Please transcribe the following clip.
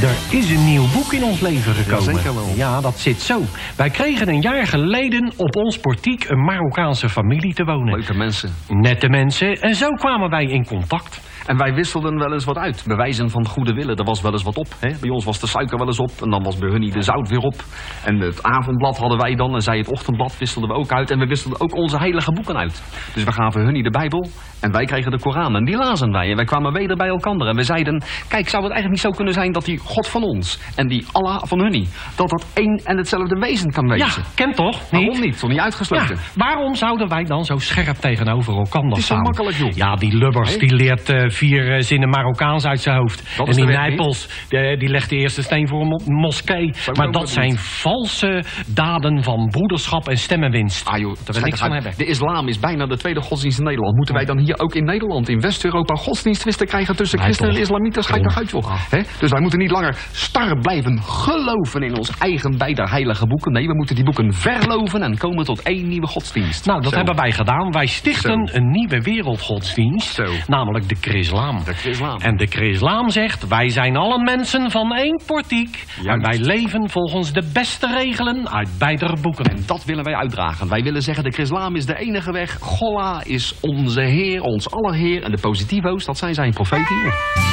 Er is een nieuw boek in ons leven gekomen. Ja, zeker wel. Ja, dat zit zo. Wij kregen een jaar geleden op ons portiek een Marokkaanse familie te wonen. Leuke mensen. Nette mensen. En zo kwamen wij in contact. En wij wisselden wel eens wat uit. Bewijzen van goede willen. Er was wel eens wat op. Hè? Bij ons was de suiker wel eens op. En dan was bij hun de zout weer op. En het avondblad hadden wij dan. En zij het ochtendblad wisselden we ook uit. En we wisselden ook onze heilige boeken uit. Dus we gaven hun de Bijbel. En wij kregen de Koran. En die lazen wij. En wij kwamen weder bij elkaar. En we zeiden, kijk, zou het eigenlijk niet zo kunnen zijn dat die God van ons en die Allah van hun, dat dat één en hetzelfde wezen kan wezen? Ja, ken toch? Waarom niet? Toch niet uitgesloten? Ja, waarom zouden wij dan zo scherp tegenover elkaar staan? Het is zo makkelijk, joh. Ja, die Lubbers, die leert 4 zinnen Marokkaans uit zijn hoofd. Dat en is die de weg Nijpels, die legt de eerste steen voor een moskee. Maar dat zijn valse daden van broederschap en stemmenwinst. Ah joh, dat we niks van hebben. De islam is bijna de tweede godsdienst in Nederland. Moeten wij dan hier ook in Nederland, in West-Europa, godsdiensttwisten krijgen tussen christenen en islamieten? Schijt toch uit, joh. Dus wij moeten niet langer star blijven geloven in ons eigen beide heilige boeken. Nee, we moeten die boeken verloven en komen tot één nieuwe godsdienst. Nou, dat hebben wij gedaan. Wij stichten een nieuwe wereldgodsdienst, namelijk de Chrislam. De Chrislam. En de Chrislam zegt, wij zijn allen mensen van één portiek. En wij leven volgens de beste regelen uit beide boeken. En dat willen wij uitdragen. Wij willen zeggen, de Chrislam is de enige weg. Golla is onze Heer, ons aller Heer. En de positivo's, dat zijn zijn profeten.